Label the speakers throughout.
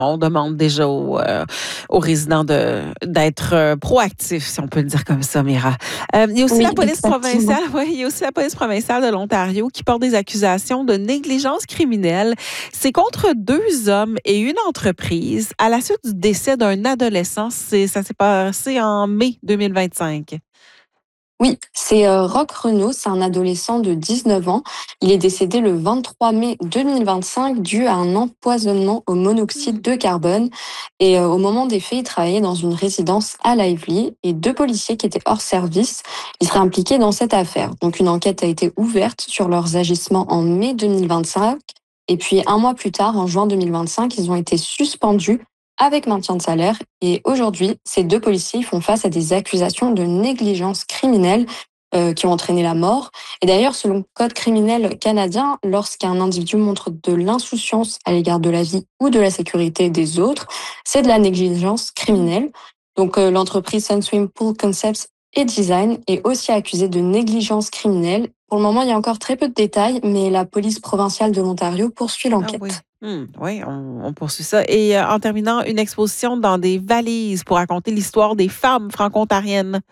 Speaker 1: On demande déjà aux résidents d'être proactifs, si on peut le dire comme ça, Mira. Il y a aussi
Speaker 2: Oui,
Speaker 1: la police
Speaker 2: exactement.
Speaker 1: provinciale, oui, il y a aussi la police provinciale de l'Ontario qui porte des accusations de négligence criminelle. C'est contre 2 hommes et une entreprise à la suite du décès d'un adolescent. Ça s'est passé en mai 2025.
Speaker 2: Oui, c'est Roch Renaud, c'est un adolescent de 19 ans. Il est décédé le 23 mai 2025 dû à un empoisonnement au monoxyde de carbone. Et au moment des faits, il travaillait dans une résidence à Lively et 2 policiers qui étaient hors service, ils seraient impliqués dans cette affaire. Donc une enquête a été ouverte sur leurs agissements en mai 2025. Et puis un mois plus tard, en juin 2025, ils ont été suspendus avec maintien de salaire. Et aujourd'hui, ces 2 policiers font face à des accusations de négligence criminelle qui ont entraîné la mort. Et d'ailleurs, selon le code criminel canadien, lorsqu'un individu montre de l'insouciance à l'égard de la vie ou de la sécurité des autres, c'est de la négligence criminelle. Donc l'entreprise Sunswim Pool Concepts et Design est aussi accusée de négligence criminelle. Pour le moment, il y a encore très peu de détails, mais la police provinciale de l'Ontario poursuit
Speaker 1: Ah oui.
Speaker 2: l'enquête.
Speaker 1: Oui, on poursuit ça. Et en terminant, une exposition dans des valises pour raconter l'histoire des femmes franco-ontariennes.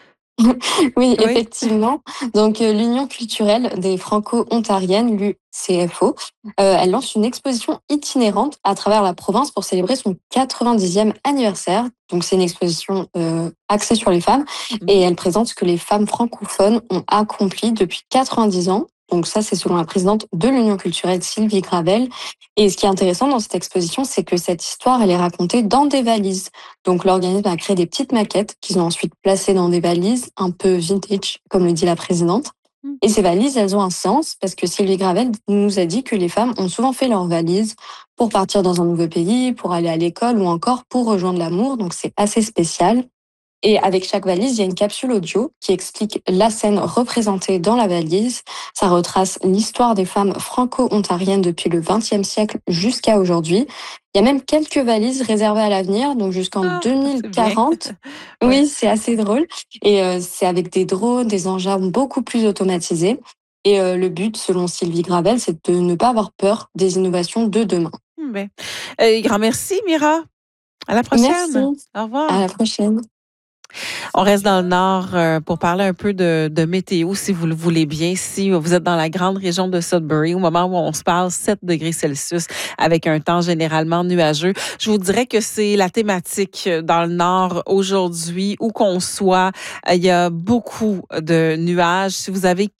Speaker 2: Oui,
Speaker 1: Oui.
Speaker 2: effectivement. Donc, l'Union culturelle des Franco-Ontariennes, l'UCFO, elle lance une exposition itinérante à travers la province pour célébrer son 90e anniversaire. Donc, c'est une exposition axée sur les femmes et
Speaker 1: Mhm.
Speaker 2: elle présente ce que les femmes francophones ont accompli depuis 90 ans. Donc ça, c'est selon la présidente de l'Union culturelle, Sylvie Gravel. Et ce qui est intéressant dans cette exposition, c'est que cette histoire, elle est racontée dans des valises. Donc l'organisme a créé des petites maquettes qu'ils ont ensuite placées dans des valises un peu vintage, comme le dit la présidente. Et ces valises, elles ont un sens parce que Sylvie Gravel nous a dit que les femmes ont souvent fait leurs valises pour partir dans un nouveau pays, pour aller à l'école ou encore pour rejoindre l'amour. Donc c'est assez spécial. Et avec chaque valise, il y a une capsule audio qui explique la scène représentée dans la valise. Ça retrace l'histoire des femmes franco-ontariennes depuis le XXe siècle jusqu'à aujourd'hui. Il y a même quelques valises réservées à l'avenir, donc jusqu'en
Speaker 1: Ah, c'est bien.
Speaker 2: 2040.
Speaker 1: Ouais.
Speaker 2: Oui, c'est assez drôle. Et c'est avec des drones, des engins beaucoup plus automatisés. Et le but, selon Sylvie Gravel, c'est de ne pas avoir peur des innovations de demain.
Speaker 1: Ben, grand merci, Mira. À la
Speaker 2: Merci.
Speaker 1: prochaine. Au
Speaker 2: À
Speaker 1: revoir.
Speaker 2: la prochaine.
Speaker 1: On reste dans le nord pour parler un peu de météo, si vous le voulez bien. Si vous êtes dans la grande région de Sudbury, au moment où on se parle, 7 degrés Celsius avec un temps généralement nuageux. Je vous dirais que c'est la thématique dans le nord aujourd'hui, où qu'on soit. Il y a beaucoup de nuages. Si vous avez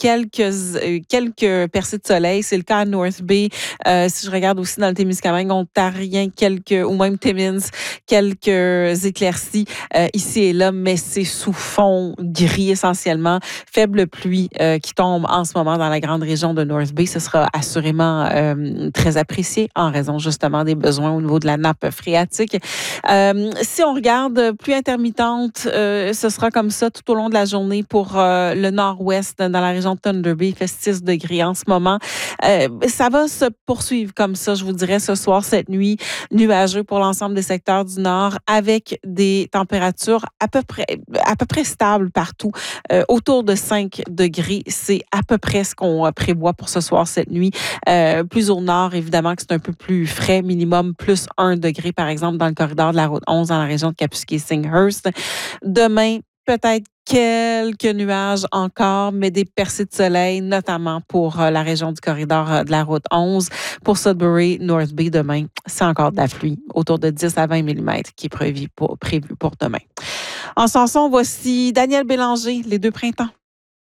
Speaker 1: quelques percées de soleil, c'est le cas à North Bay. Si je regarde aussi dans le Témiscamingue ontarien, ou même Timmins, quelques éclaircies ici et là, mais c'est sous fond gris essentiellement. Faible pluie qui tombe en ce moment dans la grande région de North Bay. Ce sera assurément très apprécié en raison justement des besoins au niveau de la nappe phréatique. Si on regarde pluie intermittente, ce sera comme ça tout au long de la journée pour le nord-ouest dans la région de Thunder Bay. Il fait 6 degrés en ce moment. Ça va se poursuivre comme ça, je vous dirais, ce soir, cette nuit, nuageux pour l'ensemble des secteurs du nord avec des températures à peu près stables partout. Autour de 5 degrés, c'est à peu près ce qu'on prévoit pour ce soir, cette nuit. Plus au nord, évidemment, que c'est un peu plus frais, minimum plus 1 degré, par exemple, dans le corridor de la route 11 dans la région de Kapuskasing-Hearst. Demain, peut-être quelques nuages encore, mais des percées de soleil, notamment pour la région du corridor de la route 11. Pour Sudbury, North Bay, demain, c'est encore de la pluie, autour de 10 à 20 millimètres qui est prévu pour demain. En chanson, voici Daniel Bélanger, Les Deux Printemps.